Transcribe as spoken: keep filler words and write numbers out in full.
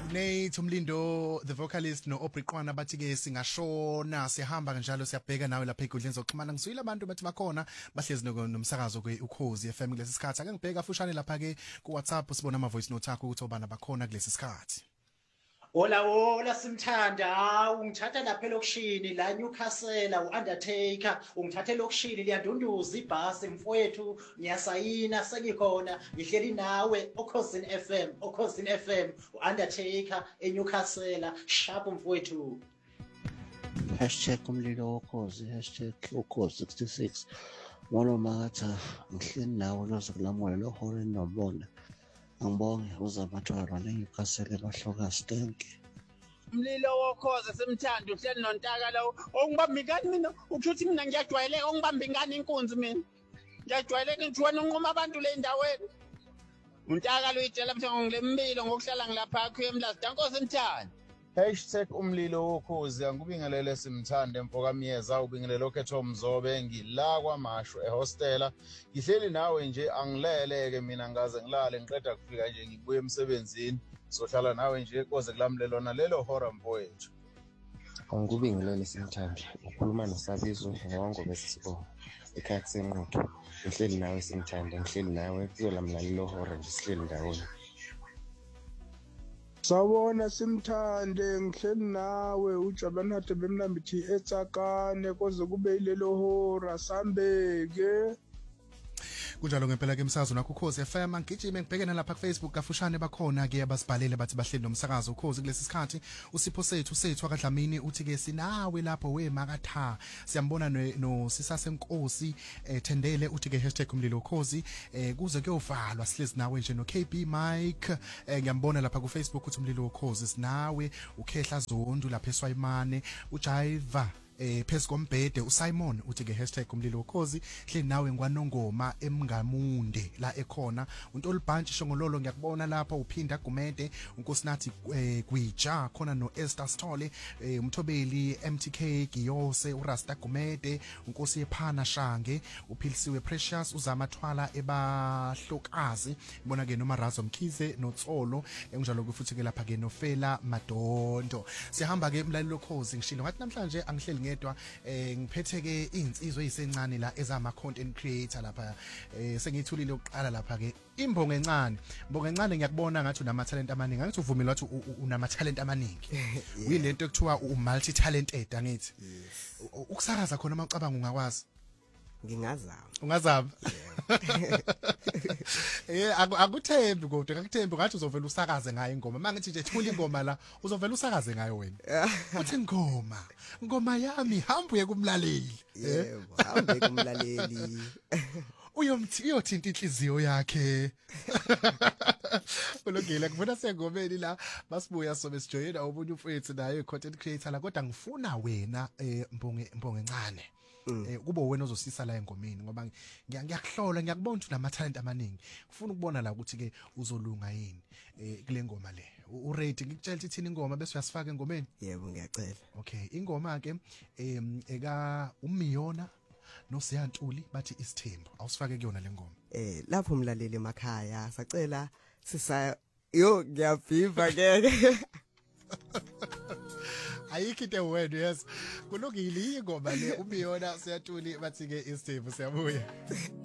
Nate Umlindo the vocalist no Aubrey Qwana bathi ke singashona siyahamba kanjalo siyabheka nawe lapha egudleni zokuxhumana ngizwile abantu bathi bakhona bahlezi nomsakazo ke ukhozi F M kulesi sikhathi ake ngibheka fushane lapha ke ku WhatsApp sibona ama voice note akho ukuthi obana bakhona kulesi sikhathi. Hola hola simthanda ungithatha lapha elokushini la Newcastle uUndertaker ungithatha elokushini liyadunduza ibhasi mfowethu ngiyasayina sengikhona ngihleli nawe okhosini F M okhosini F M uUndertaker eNewcastle sharp mfowethu hashtag umlilo wokhozi hashtag ukhozi sixty-six ngolo makatha ngihleli nawe nozokulamula lo hore nobona angibonge uzabathwala leNewcastle bahloka stank umlilo wokhoza semthando uhleli nontaka lawo ongibamba ingane mina ukuthi mina ngiyajwayeleka ongibamba ingane inkunzi mina ngiyajwayeleka ngithi wena unqoma abantu le ndaweni untaka lo itshela mhlawumbe ngilembilo ngokuhlala ngilapha khu emlazi dankosi semthando hashtag umlilo wokhozi angubingelele simthande mfoka miyeza ubingelele okhetho mzobe ngila kwamasho ehostela ngihleli nawe nje angileleke mina ngaze ngilale ngiqeda kufika nje ngibuye emsebenzini sohlala nawe nje koze kulamlelona lelo hora mfowethu angubingelele simthande ukhuluma noSabizo ngongo besisibo ekhaya kusenquthu ngihleli nawe simthande ngihleli nawe kuzolamla lelo hora nje sihleli ndawonye. Sawona simthande ngihleli nawe uJabanade bemnambithi etsakane koze kube ilelo hora sambeke kunjalo ngempela ke umsakazo nakho ukhozi F M ngigijime ngibhekena lapha ku Facebook kafushane bakhona ke abasibhalele bathi bahleli nomsakazo ukhozi kulesi sikhathi usipho sethu sethu akadlamini uthi ke sinawe lapho we makatha siyambona no sisasenkosi ethendele uthi ke hashtag umlilo ukhozi kuze kuyovalwa sihlezi nawe nje no K B Mike ngiyambona lapha ku Facebook uthi umlilo ukhozi sinawe ukhehla zondu lapha eSwayimane uJaiva eh phesikombhede uSimon uthi ke hashtag umlilo ukhozi hle nawe ngwanongoma emngamunde la ekhona uNtolibhantshi shongololo ngiyakubona lapha uphinda Gumede unkosinathi gwija khona no Esther Stole umthobeli M T K Giyose uRasta Gumede unkosi ephana Shange uphilisiwe Precious uzamathwala ebahlokazi ibona ke noma Razo Mkhize noTsolo enjalo kufuthi ke lapha ke noFela Madondo sihamba ke umlalelo ukhozi ngishilo ngathi namhlanje angihleli edwa eh ngiphethe ke insizwe ezisencane la ezama content creator lapha eh sengithulile ukuqala lapha ke imbongo encane imbongo encane ngiyakubona ngathi unama talent amaningi angithi uvumile wathi unama talent amaningi uyilento ekuthiwa u multi talented angithi ukusakaza khona amacabanga ungakwazi ngingazama ungazama eh akuthembi kodwa akuthembi ngathi uzovela usakaze ngayo ingoma mangithi nje thula ingoma la uzovela usakaze ngayo wena uthi ngoma ngoma yami hambuye kumlaleli yebo hambe kumlaleli uyomthi uyothinta inhliziyo yakhe ulungile ngifuna sengomeni la basibuya sobe sijoyina obunye umfethu naye content creator la kodwa ngifuna wena mbonge mbonge encane eh kube wena ozosisa la engomeni ngoba ngiyakuhlola ngiyakubona ukuthi unama talent amaningi ngifuna ukubona la ukuthi ke uzolunga yini eh kule ngoma le u ready ngikutshela ukuthi thina ingoma bese uyasifaka engomeni yebo ngiyacela okay ingoma ke em eka umiyona noSiyantuli bathi isithembu awusifake kuyona le ngoma eh lapho umlaleli emakhaya sacela sisa yo ngiyabhiva ke ayikho into wena yes kulungile ingoma le umiyona Siyantuli bathi ke isithembu siyabuya